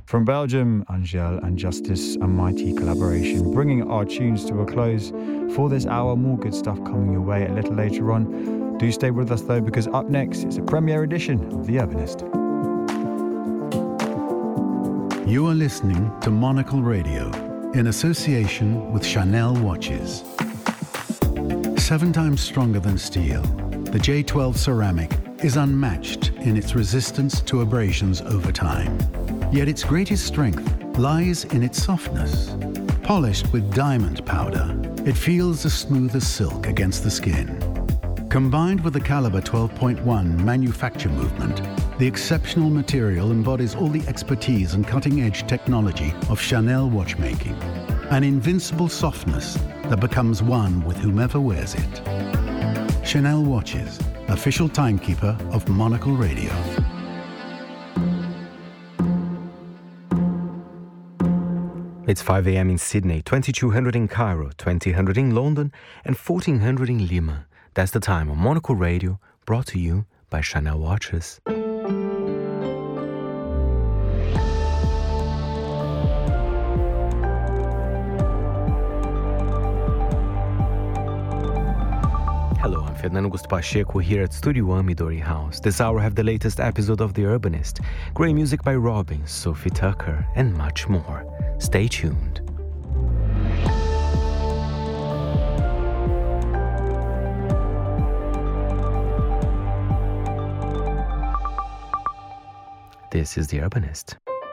From Belgium, Angel and Justice, a mighty collaboration, bringing our tunes to a close for this hour. More good stuff coming your way a little later on. Do stay with us though, because up next is a premiere edition of The Urbanist. You are listening to Monocle Radio in association with Chanel watches. 7 times stronger than steel, the J12 ceramic is unmatched in its resistance to abrasions over time. Yet its greatest strength lies in its softness. Polished with diamond powder, it feels as smooth as silk against the skin. Combined with the Caliber 12.1 manufacture movement, the exceptional material embodies all the expertise and cutting-edge technology of Chanel watchmaking. An invincible softness that becomes one with whomever wears it. Chanel watches, official timekeeper of Monocle Radio. It's 5 a.m. in Sydney, 2200 in Cairo, 2000 in London, and 1400 in Lima. That's the time on Monocle Radio, brought to you by Chanel Watches. Hello, I'm Fernando Augusto Pacheco here at Studio One Midori House. This hour I have the latest episode of The Urbanist, great music by Robin, Sophie Tucker, and much more. Stay tuned. This is The Urbanist.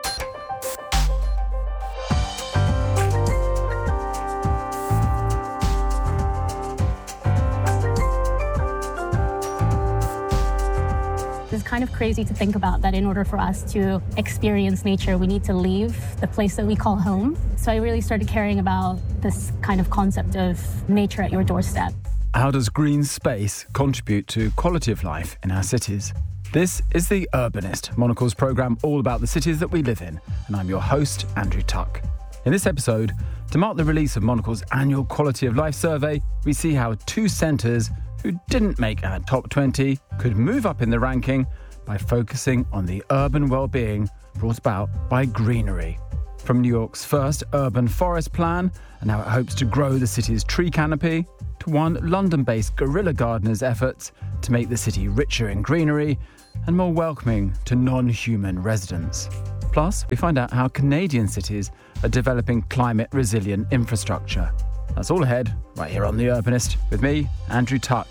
It's kind of crazy to think about that in order for us to experience nature, we need to leave the place that we call home. So I really started caring about this kind of concept of nature at your doorstep. How does green space contribute to quality of life in our cities? This is The Urbanist, Monocle's programme all about the cities that we live in, and I'm your host, Andrew Tuck. In this episode, to mark the release of Monocle's annual Quality of Life survey, we see how 2 centres who didn't make our top 20 could move up in the ranking by focusing on the urban well-being brought about by greenery. From New York's first urban forest plan and how it hopes to grow the city's tree canopy, to one London-based guerrilla gardener's efforts to make the city richer in greenery and more welcoming to non-human residents. Plus, we find out how Canadian cities are developing climate-resilient infrastructure. That's all ahead, right here on The Urbanist, with me, Andrew Tuck.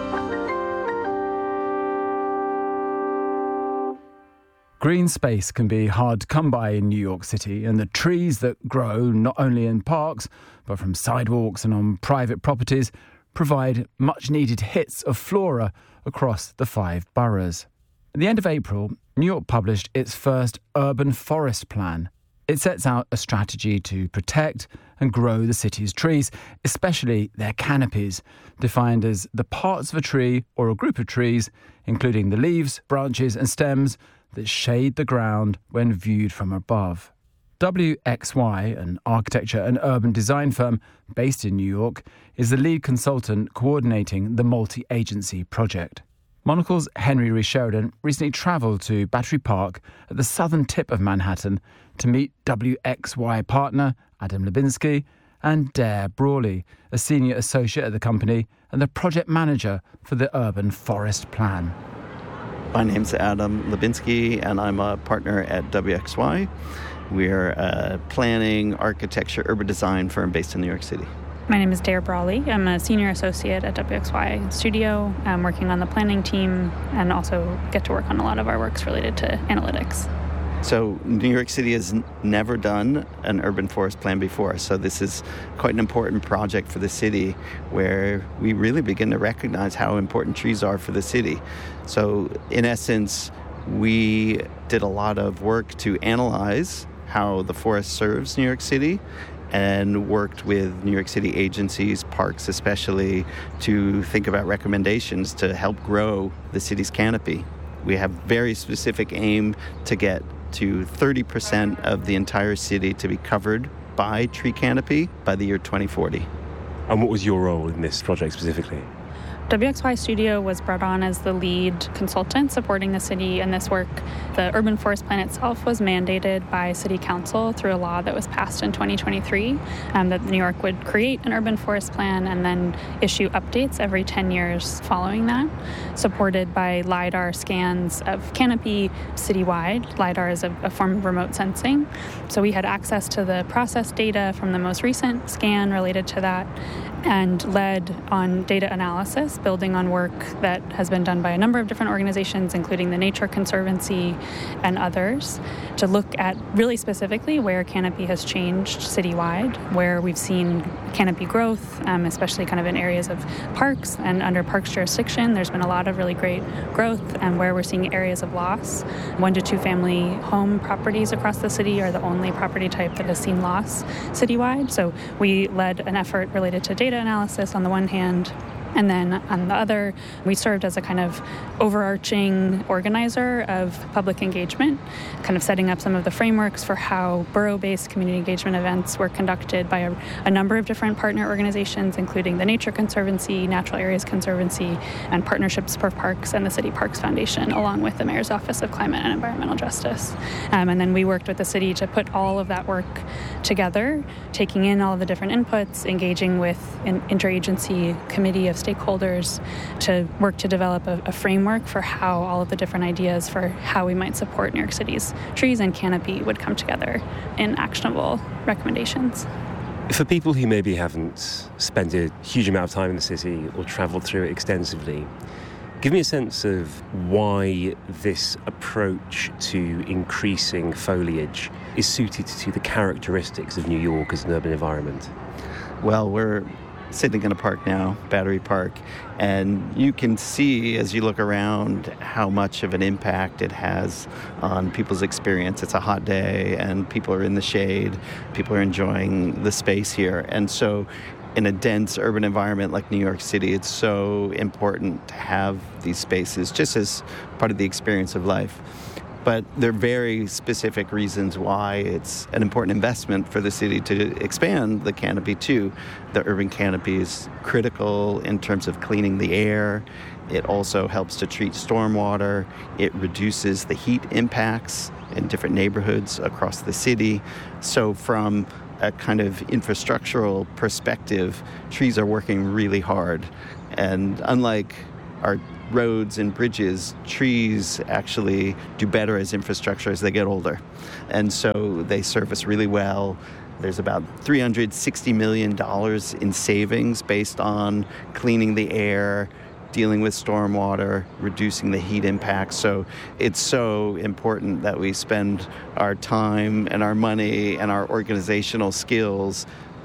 Green space can be hard to come by in New York City, and the trees that grow not only in parks, but from sidewalks and on private properties, provide much-needed hits of flora across the 5 boroughs. At the end of April, New York published its first urban forest plan. It sets out a strategy to protect and grow the city's trees, especially their canopies, defined as the parts of a tree or a group of trees, including the leaves, branches and stems that shade the ground when viewed from above. WXY, an architecture and urban design firm based in New York, is the lead consultant coordinating the multi-agency project. Monocle's Henry Rees Sheridan recently travelled to Battery Park at the southern tip of Manhattan to meet WXY partner Adam Lubinsky and Dare Brawley, a senior associate at the company and the project manager for the urban forest plan. My name's Adam Lubinsky and I'm a partner at WXY. We're a planning, architecture, urban design firm based in New York City. My name is Dare Brawley. I'm a senior associate at WXY Studio. I'm working on the planning team and also get to work on a lot of our works related to analytics. So New York City has never done an urban forest plan before, so this is quite an important project for the city where we really begin to recognize how important trees are for the city. So in essence, we did a lot of work to analyze how the forest serves New York City and worked with New York City agencies, parks especially, to think about recommendations to help grow the city's canopy. We have very specific aim to get to 30% of the entire city to be covered by tree canopy by the year 2040. And what was your role in this project specifically? WXY Studio was brought on as the lead consultant supporting the city in this work. The urban forest plan itself was mandated by City Council through a law that was passed in 2023 that New York would create an urban forest plan and then issue updates every 10 years following that, supported by LiDAR scans of canopy citywide. LiDAR is a form of remote sensing. So we had access to the process data from the most recent scan related to that and led on data analysis, building on work that has been done by a number of different organizations, including the Nature Conservancy and others, to look at really specifically where canopy has changed citywide, where we've seen canopy growth, especially kind of in areas of parks and under parks jurisdiction. There's been a lot of really great growth, and where we're seeing areas of loss. 1 to 2 family home properties across the city are the only property type that has seen loss citywide. So we led an effort related to data analysis on the one hand, and then on the other, we served as a kind of overarching organizer of public engagement, kind of setting up some of the frameworks for how borough-based community engagement events were conducted by a number of different partner organizations, including the Nature Conservancy, Natural Areas Conservancy, and Partnerships for Parks and the City Parks Foundation, along with the Mayor's Office of Climate and Environmental Justice. And then we worked with the city to put all of that work together, taking in all of the different inputs, engaging with an interagency committee of stakeholders to work to develop a framework for how all of the different ideas for how we might support New York City's trees and canopy would come together in actionable recommendations. For people who maybe haven't spent a huge amount of time in the city or travelled through it extensively, give me a sense of why this approach to increasing foliage is suited to the characteristics of New York as an urban environment. Well, we're sitting in a park now, Battery Park, and you can see as you look around how much of an impact it has on people's experience. It's a hot day and people are in the shade, people are enjoying the space here. And so in a dense urban environment like New York City, it's so important to have these spaces just as part of the experience of life. But there are very specific reasons why it's an important investment for the city to expand the canopy too. The urban canopy is critical in terms of cleaning the air. It also helps to treat stormwater. It reduces the heat impacts in different neighborhoods across the city. So from a kind of infrastructural perspective, trees are working really hard. And unlike our roads and bridges, trees actually do better as infrastructure as they get older. And so they serve us really well. There's about $360 million in savings based on cleaning the air, dealing with stormwater, reducing the heat impacts. So it's so important that we spend our time and our money and our organizational skills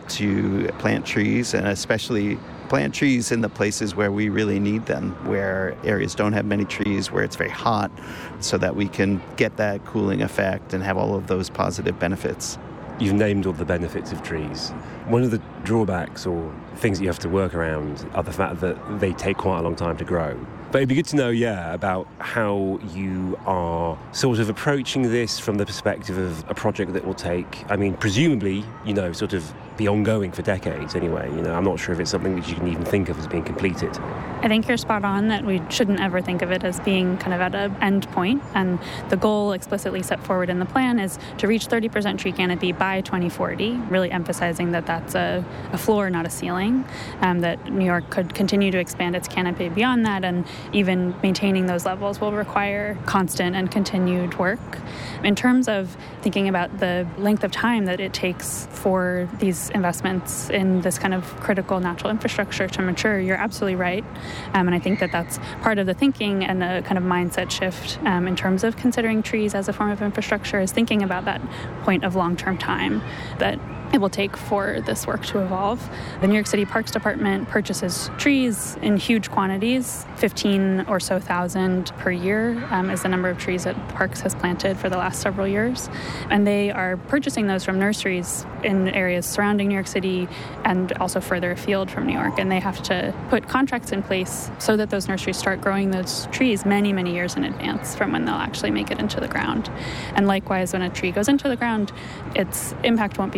to plant trees, and especially plant trees in the places where we really need them, where areas don't have many trees, where it's very hot, so that we can get that cooling effect and have all of those positive benefits. You've named all the benefits of trees. One of the drawbacks or things that you have to work around are the fact that they take quite a long time to grow. But it'd be good to know, about how you are sort of approaching this from the perspective of a project that will take, presumably, sort of be ongoing for decades anyway. I'm not sure if it's something that you can even think of as being completed. I think you're spot on that we shouldn't ever think of it as being kind of at an end point. And the goal explicitly set forward in the plan is to reach 30% tree canopy by 2040, really emphasizing that that's a floor, not a ceiling, that New York could continue to expand its canopy beyond that, and even maintaining those levels will require constant and continued work. In terms of thinking about the length of time that it takes for these investments in this kind of critical natural infrastructure to mature, you're absolutely right. And I think that that's part of the thinking and the kind of mindset shift in terms of considering trees as a form of infrastructure, is thinking about that point of long-term time that it will take for this work to evolve. The New York City Parks Department purchases trees in huge quantities, 15 or so thousand per year is the number of trees that the Parks has planted for the last several years. And they are purchasing those from nurseries in areas surrounding New York City and also further afield from New York. And they have to put contracts in place so that those nurseries start growing those trees many, many years in advance from when they'll actually make it into the ground. And likewise, when a tree goes into the ground, its impact won't be felt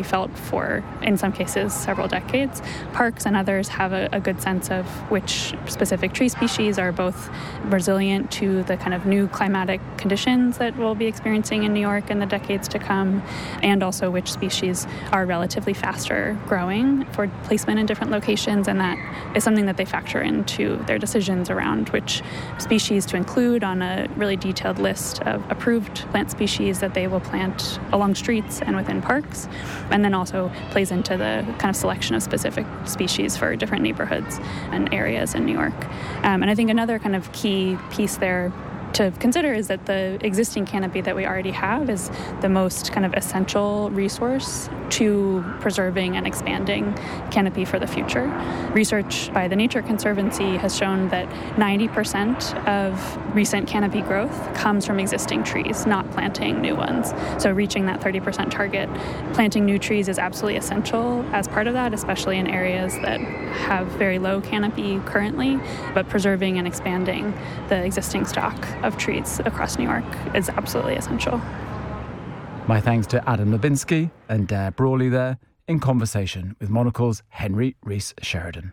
for, in some cases, several decades. Parks and others have a good sense of which specific tree species are both resilient to the kind of new climatic conditions that we'll be experiencing in New York in the decades to come, and also which species are relatively faster growing for placement in different locations, and that is something that they factor into their decisions around which species to include on a really detailed list of approved plant species that they will plant along streets and within parks, and then also plays into the kind of selection of specific species for different neighborhoods and areas in New York. And I think another kind of key piece there to consider is that the existing canopy that we already have is the most kind of essential resource to preserving and expanding canopy for the future. Research by the Nature Conservancy has shown that 90% of recent canopy growth comes from existing trees, not planting new ones. So reaching that 30% target, planting new trees is absolutely essential as part of that, especially in areas that have very low canopy currently, but preserving and expanding the existing stock of trees across New York is absolutely essential. My thanks to Adam Lubinsky and Dare Brawley there in conversation with Monocle's Henry Rees Sheridan.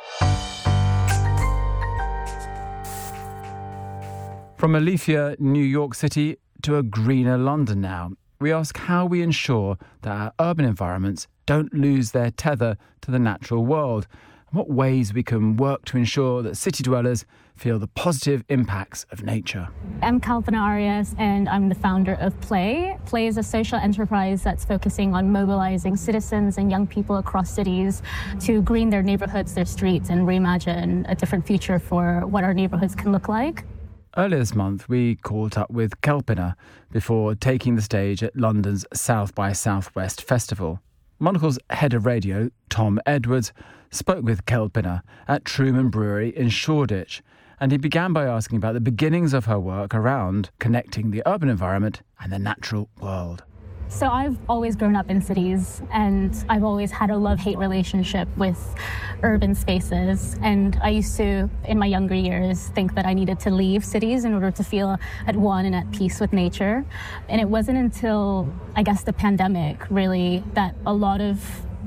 From a leafier New York City to a greener London now, we ask how we ensure that our urban environments don't lose their tether to the natural world, and what ways we can work to ensure that city dwellers feel the positive impacts of nature. I'm Kalpana Arias, and I'm the founder of Play. Play is a social enterprise that's focusing on mobilizing citizens and young people across cities to green their neighborhoods, their streets, and reimagine a different future for what our neighborhoods can look like. Earlier this month, we caught up with Kalpana before taking the stage at London's South by Southwest Festival. Monocle's head of radio, Tom Edwards, spoke with Kalpana at Truman Brewery in Shoreditch, and he began by asking about the beginnings of her work around connecting the urban environment and the natural world. So I've always grown up in cities, and I've always had a love-hate relationship with urban spaces. And I used to, in my younger years, think that I needed to leave cities in order to feel at one and at peace with nature. And it wasn't until, I guess, the pandemic, really, that a lot of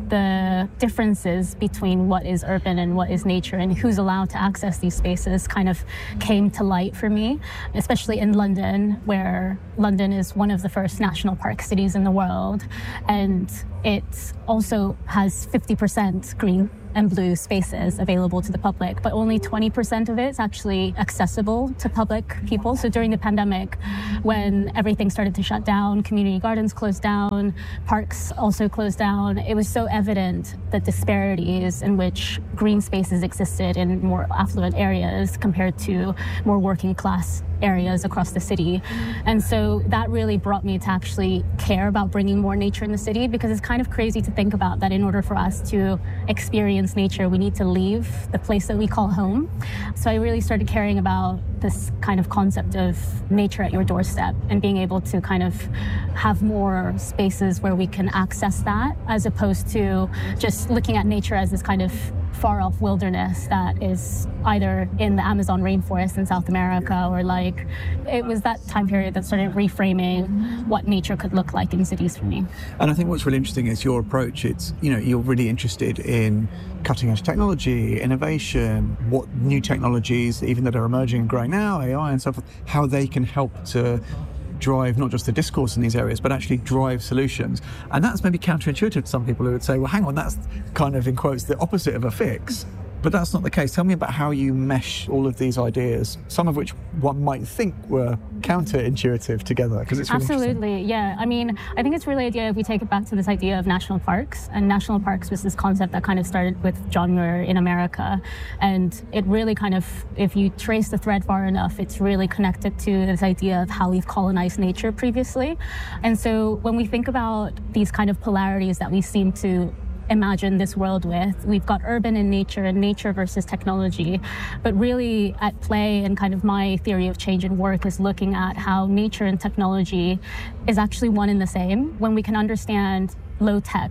the differences between what is urban and what is nature and who's allowed to access these spaces kind of came to light for me, especially in London, where London is one of the first national park cities in the world. And it also has 50% green and blue spaces available to the public, but only 20% of it is actually accessible to public people. So during the pandemic, when everything started to shut down, community gardens closed down, parks also closed down, it was so evident the disparities in which green spaces existed in more affluent areas compared to more working class areas across the city. And so that really brought me to actually care about bringing more nature in the city, because it's kind of crazy to think about that in order for us to experience nature, we need to leave the place that we call home. So I really started caring about this kind of concept of nature at your doorstep and being able to kind of have more spaces where we can access that, as opposed to just looking at nature as this kind of far-off wilderness that is either in the Amazon rainforest in South America, or like, it was that time period that started reframing what nature could look like in cities for me. And I think what's really interesting is your approach. It's, you're really interested in cutting-edge technology, innovation, what new technologies, even that are emerging and growing now, AI and so forth, how they can help to drive not just the discourse in these areas, but actually drive solutions. And that's maybe counterintuitive to some people who would say, well, hang on, that's kind of, in quotes, the opposite of a fix. But that's not the case. Tell me about how you mesh all of these ideas, some of which one might think were counterintuitive together, because it's really Absolutely, yeah. I mean, I think it's really idea if we take it back to this idea of national parks. And national parks was this concept that kind of started with John Muir in America. And it really kind of, if you trace the thread far enough, it's really connected to this idea of how we've colonized nature previously. And so when we think about these kind of polarities that we seem to imagine this world with, we've got urban and nature versus technology. But really at Play, and kind of my theory of change and work, is looking at how nature and technology is actually one and the same. When we can understand low tech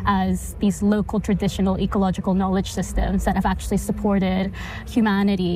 as these local traditional ecological knowledge systems that have actually supported humanity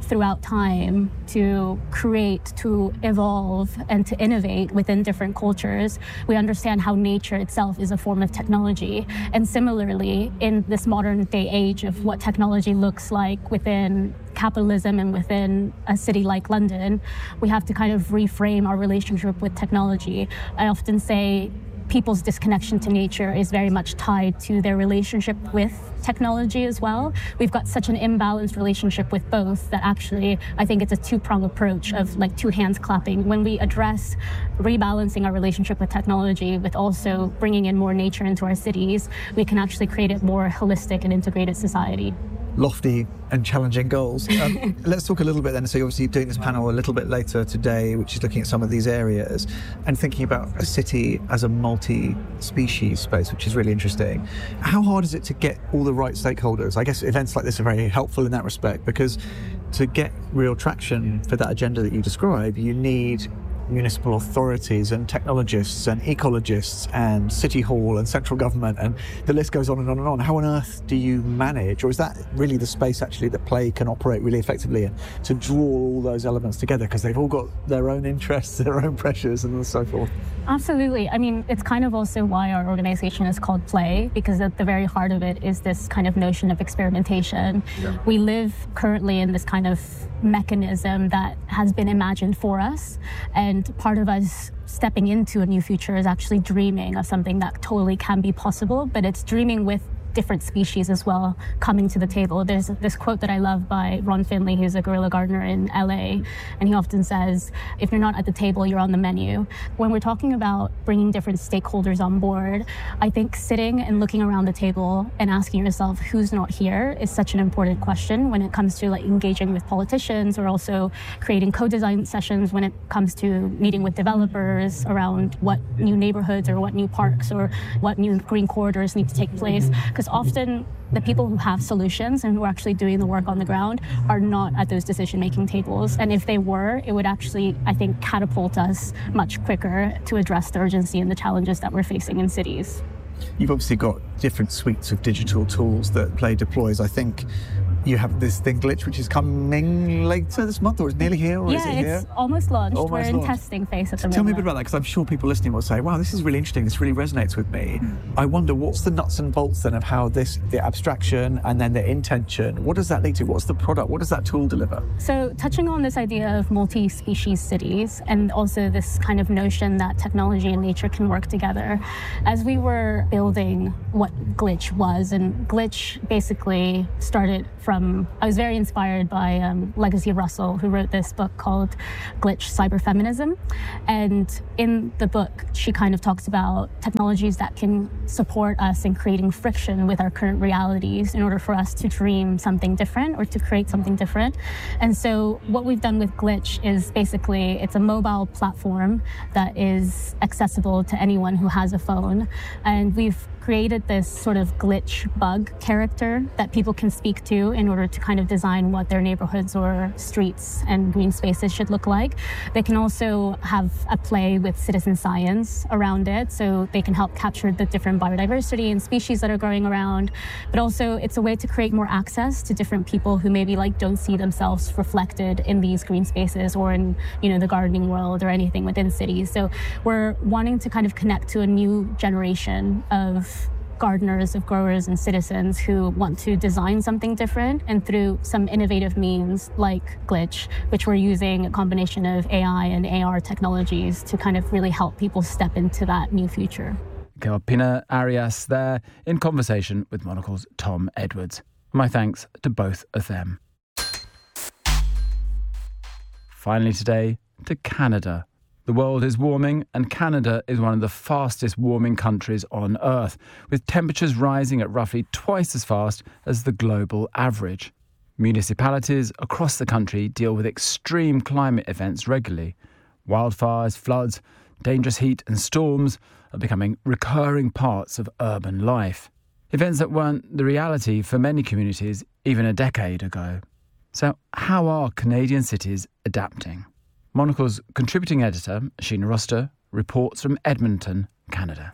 throughout time to create, to evolve, and to innovate within different cultures, we understand how nature itself is a form of technology. And similarly, in this modern day age of what technology looks like within capitalism and within a city like London, we have to kind of reframe our relationship with technology. I often say people's disconnection to nature is very much tied to their relationship with technology as well. We've got such an imbalanced relationship with both that actually I think it's a two-pronged approach of like two hands clapping. When we address rebalancing our relationship with technology with also bringing in more nature into our cities, we can actually create a more holistic and integrated society. Lofty and challenging goals. Let's talk a little bit then. So you're obviously doing this panel a little bit later today, which is looking at some of these areas and thinking about a city as a multi-species space, which is really interesting. How hard is it to get all the right stakeholders? I guess events like this are very helpful in that respect, because to get real traction for that agenda that you describe, you need municipal authorities and technologists and ecologists and city hall and central government, and the list goes on and on and on. How on earth do you manage, or is that really the space actually that play can operate really effectively in, to draw all those elements together, because they've all got their own interests, their own pressures and so forth? Absolutely. I mean, it's kind of also why our organization is called Play, because at the very heart of it is this kind of notion of experimentation. Yeah. We live currently in this kind of mechanism that has been imagined for us, and part of us stepping into a new future is actually dreaming of something that totally can be possible, but it's dreaming with different species as well coming to the table. There's this quote that I love by Ron Finley, who's a guerrilla gardener in LA, and he often says, if you're not at the table, you're on the menu. When we're talking about bringing different stakeholders on board, I think sitting and looking around the table and asking yourself who's not here is such an important question when it comes to like engaging with politicians, or also creating co-design sessions when it comes to meeting with developers around what new neighborhoods or what new parks or what new green corridors need to take place. Because often the people who have solutions and who are actually doing the work on the ground are not at those decision-making tables. And if they were, it would actually, I think, catapult us much quicker to address the urgency and the challenges that we're facing in cities. You've obviously got different suites of digital tools that Play deploys. I think you have this thing, Glitch, which is coming later this month, or is nearly here, or is it here? Yeah, it's almost launched. We're in testing phase at the moment. Tell me a bit about that, because I'm sure people listening will say, wow, this is really interesting, this really resonates with me. I wonder, what's the nuts and bolts then of how the abstraction and then the intention, what does that lead to? What's the product? What does that tool deliver? So touching on this idea of multi-species cities, and also this kind of notion that technology and nature can work together, as we were building what Glitch was, and Glitch basically started from, I was very inspired by Legacy Russell, who wrote this book called Glitch Cyberfeminism. And in the book, she kind of talks about technologies that can support us in creating friction with our current realities in order for us to dream something different or to create something different. And so what we've done with Glitch is basically, it's a mobile platform that is accessible to anyone who has a phone. And we've created this sort of glitch bug character that people can speak to in order to kind of design what their neighborhoods or streets and green spaces should look like. They can also have a play with citizen science around it, so they can help capture the different biodiversity and species that are growing around. But also it's a way to create more access to different people who maybe like don't see themselves reflected in these green spaces or in, you know, the gardening world or anything within cities. So we're wanting to kind of connect to a new generation of gardeners, of growers and citizens who want to design something different, and through some innovative means like Glitch, which we're using a combination of AI and AR technologies to kind of really help people step into that new future. Pina Arias there in conversation with Monocle's Tom Edwards. My thanks to both of them. Finally today, to Canada. The world is warming, and Canada is one of the fastest warming countries on Earth, with temperatures rising at roughly twice as fast as the global average. Municipalities across the country deal with extreme climate events regularly. Wildfires, floods, dangerous heat and storms are becoming recurring parts of urban life. Events that weren't the reality for many communities even a decade ago. So how are Canadian cities adapting? Monocle's contributing editor, Sheena Roster, reports from Edmonton, Canada.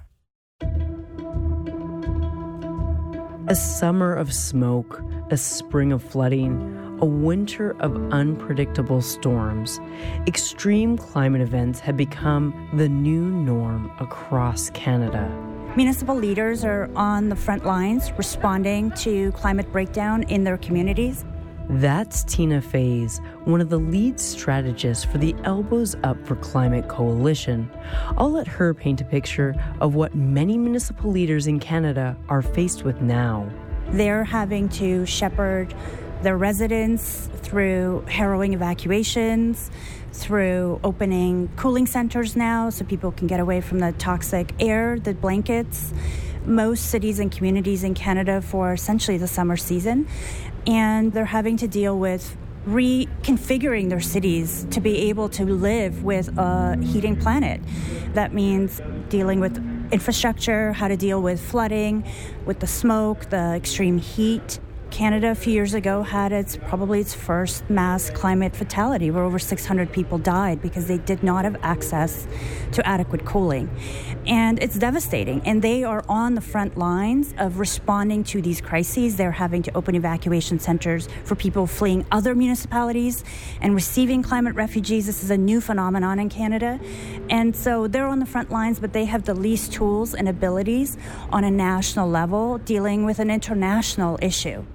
A summer of smoke, a spring of flooding, a winter of unpredictable storms. Extreme climate events have become the new norm across Canada. Municipal leaders are on the front lines responding to climate breakdown in their communities. That's Tina Faze, one of the lead strategists for the Elbows Up for Climate Coalition. I'll let her paint a picture of what many municipal leaders in Canada are faced with now. They're having to shepherd their residents through harrowing evacuations, through opening cooling centers now so people can get away from the toxic air, the blankets. Most cities and communities in Canada for essentially the summer season. And they're having to deal with reconfiguring their cities to be able to live with a heating planet. That means dealing with infrastructure, how to deal with flooding, with the smoke, the extreme heat. Canada a few years ago had its first mass climate fatality where over 600 people died because they did not have access to adequate cooling. And it's devastating. And they are on the front lines of responding to these crises. They're having to open evacuation centers for people fleeing other municipalities and receiving climate refugees. This is a new phenomenon in Canada. And so they're on the front lines, but they have the least tools and abilities on a national level dealing with an international issue.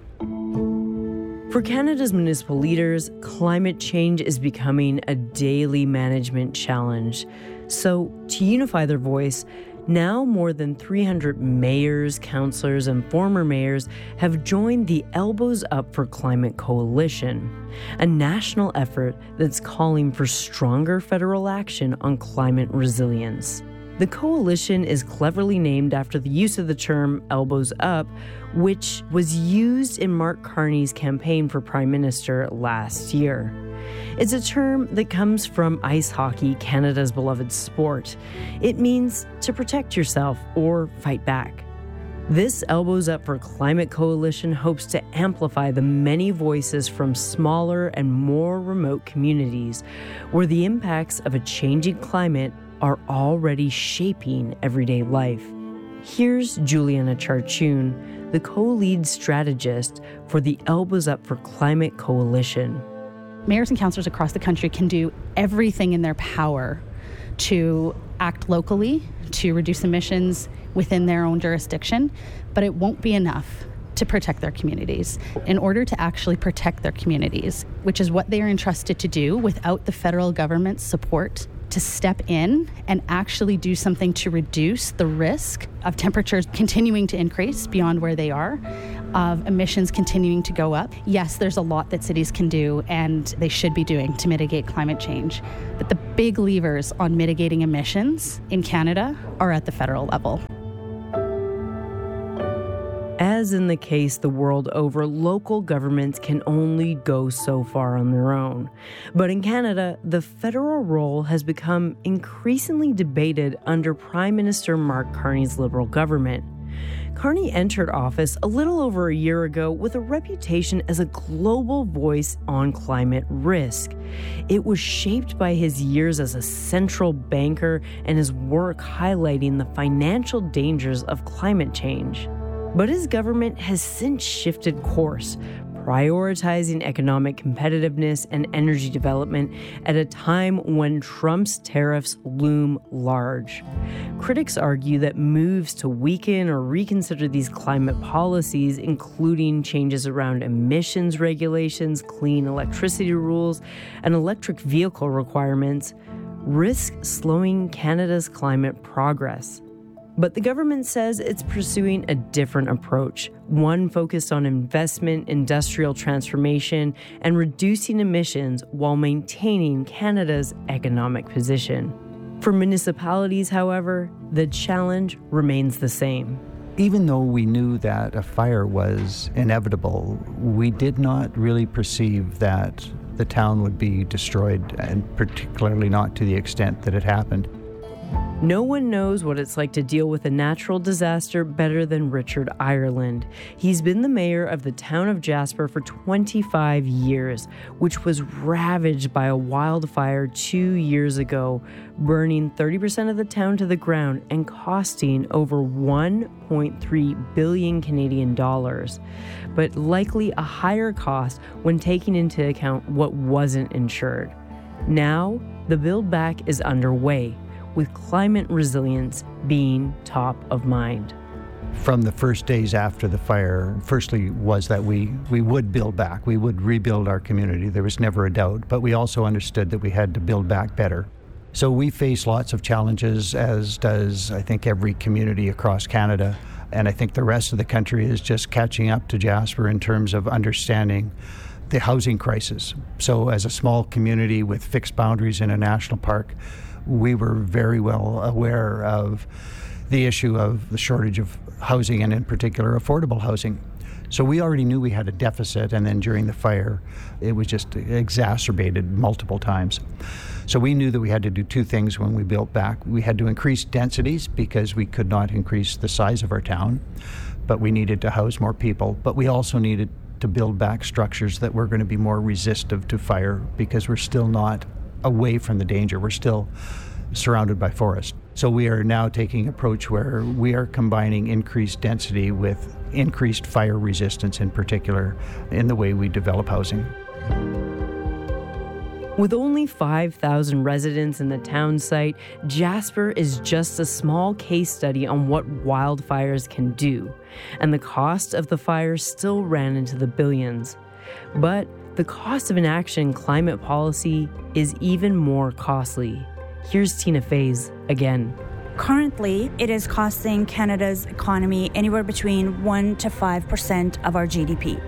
For Canada's municipal leaders, climate change is becoming a daily management challenge. So, to unify their voice, now more than 300 mayors, councillors, and former mayors have joined the Elbows Up for Climate Coalition, a national effort that's calling for stronger federal action on climate resilience. The coalition is cleverly named after the use of the term elbows up, which was used in Mark Carney's campaign for Prime Minister last year. It's a term that comes from ice hockey, Canada's beloved sport. It means to protect yourself or fight back. This Elbows Up for Climate Coalition hopes to amplify the many voices from smaller and more remote communities where the impacts of a changing climate are already shaping everyday life. Here's Juliana Charchun, the co-lead strategist for the Elbows Up for Climate Coalition. Mayors and councillors across the country can do everything in their power to act locally, to reduce emissions within their own jurisdiction, but it won't be enough to protect their communities. In order to actually protect their communities, which is what they are entrusted to do without the federal government's support to step in and actually do something to reduce the risk of temperatures continuing to increase beyond where they are, of emissions continuing to go up. Yes, there's a lot that cities can do and they should be doing to mitigate climate change. But the big levers on mitigating emissions in Canada are at the federal level. As in the case the world over, local governments can only go so far on their own. But in Canada, the federal role has become increasingly debated under Prime Minister Mark Carney's Liberal government. Carney entered office a little over a year ago with a reputation as a global voice on climate risk. It was shaped by his years as a central banker and his work highlighting the financial dangers of climate change. But his government has since shifted course, prioritizing economic competitiveness and energy development at a time when Trump's tariffs loom large. Critics argue that moves to weaken or reconsider these climate policies, including changes around emissions regulations, clean electricity rules, and electric vehicle requirements, risk slowing Canada's climate progress. But the government says it's pursuing a different approach, one focused on investment, industrial transformation, and reducing emissions while maintaining Canada's economic position. For municipalities, however, the challenge remains the same. Even though we knew that a fire was inevitable, we did not really perceive that the town would be destroyed, and particularly not to the extent that it happened. No one knows what it's like to deal with a natural disaster better than Richard Ireland. He's been the mayor of the town of Jasper for 25 years, which was ravaged by a wildfire 2 years ago, burning 30% of the town to the ground and costing over 1.3 billion Canadian dollars, but likely a higher cost when taking into account what wasn't insured. Now, the build back is underway, with climate resilience being top of mind. From the first days after the fire, firstly was that we would build back. We would rebuild our community. There was never a doubt. But we also understood that we had to build back better. So we face lots of challenges, as does, I think, every community across Canada. And I think the rest of the country is just catching up to Jasper in terms of understanding the housing crisis. So as a small community with fixed boundaries in a national park, we were very well aware of the issue of the shortage of housing, and in particular affordable housing. So we already knew we had a deficit, and then during the fire it was just exacerbated multiple times. So we knew that we had to do two things when we built back. We had to increase densities because we could not increase the size of our town, but we needed to house more people. But we also needed to build back structures that were going to be more resistive to fire, because we're still not away from the danger. We're still surrounded by forest. So we are now taking an approach where we are combining increased density with increased fire resistance, in particular, in the way we develop housing. With only 5,000 residents in the town site, Jasper is just a small case study on what wildfires can do. And the cost of the fire still ran into the billions. But the cost of inaction in climate policy is even more costly. Here's Tina Faze again. Currently, it is costing Canada's economy anywhere between 1 to 5% of our GDP.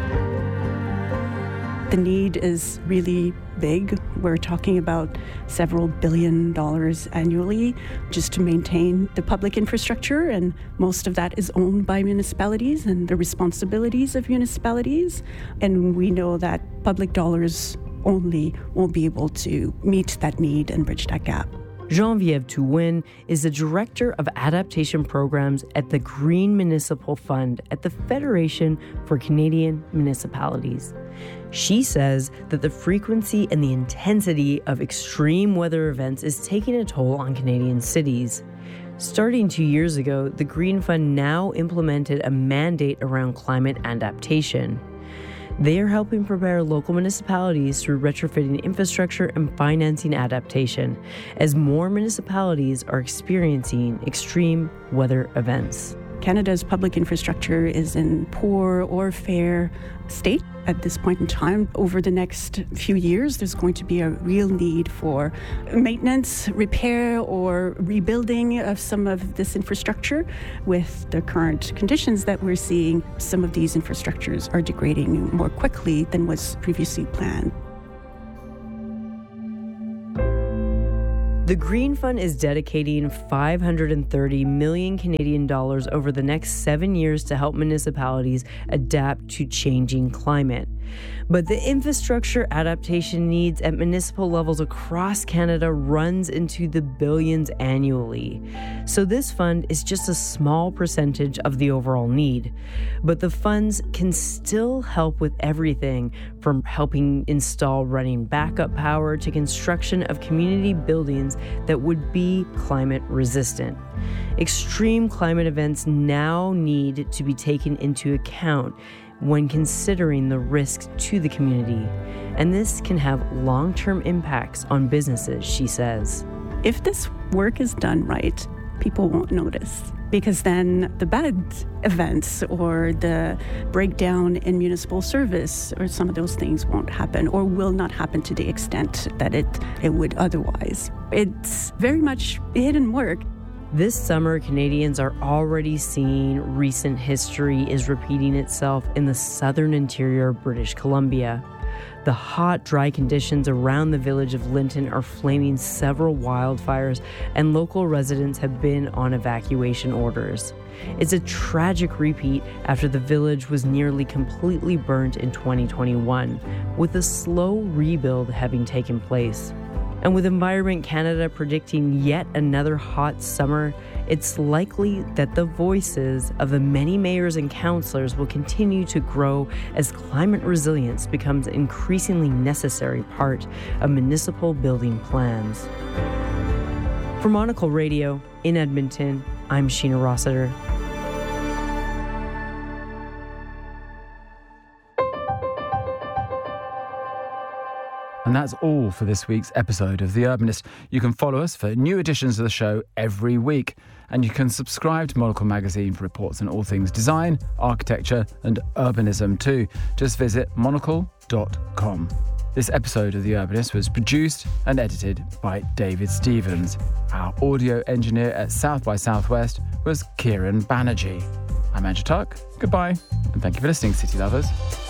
The need is really big. We're talking about several $1 billion annually just to maintain the public infrastructure, and most of that is owned by municipalities and the responsibilities of municipalities. And we know that public dollars only won't be able to meet that need and bridge that gap. Geneviève Touin is the Director of Adaptation Programs at the Green Municipal Fund at the Federation for Canadian Municipalities. She says that the frequency and the intensity of extreme weather events is taking a toll on Canadian cities. Starting 2 years ago, the Green Fund now implemented a mandate around climate adaptation. They are helping prepare local municipalities through retrofitting infrastructure and financing adaptation, as more municipalities are experiencing extreme weather events. Canada's public infrastructure is in poor or fair state at this point in time. Over the next few years, there's going to be a real need for maintenance, repair, or rebuilding of some of this infrastructure. With the current conditions that we're seeing, some of these infrastructures are degrading more quickly than was previously planned. The Green Fund is dedicating $530 million Canadian dollars over the next 7 years to help municipalities adapt to changing climate. But the infrastructure adaptation needs at municipal levels across Canada runs into the billions annually. So this fund is just a small percentage of the overall need. But the funds can still help with everything from helping install running backup power to construction of community buildings that would be climate resistant. Extreme climate events now need to be taken into account when considering the risks to the community. And this can have long-term impacts on businesses, she says. If this work is done right, people won't notice, because then the bad events or the breakdown in municipal service or some of those things won't happen or will not happen to the extent that it would otherwise. It's very much hidden work. This summer, Canadians are already seeing recent history is repeating itself in the southern interior of British Columbia. The hot, dry conditions around the village of Linton are flaming several wildfires, and local residents have been on evacuation orders. It's a tragic repeat after the village was nearly completely burnt in 2021, with a slow rebuild having taken place. And with Environment Canada predicting yet another hot summer, it's likely that the voices of the many mayors and councillors will continue to grow as climate resilience becomes an increasingly necessary part of municipal building plans. For Monocle Radio in Edmonton, I'm Sheena Rossiter. And that's all for this week's episode of The Urbanist. You can follow us for new editions of the show every week. And you can subscribe to Monocle Magazine for reports on all things design, architecture and urbanism too. Just visit monocle.com. This episode of The Urbanist was produced and edited by David Stevens. Our audio engineer at South by Southwest was Kieran Banerjee. I'm Andrew Tuck. Goodbye, and thank you for listening, City Lovers.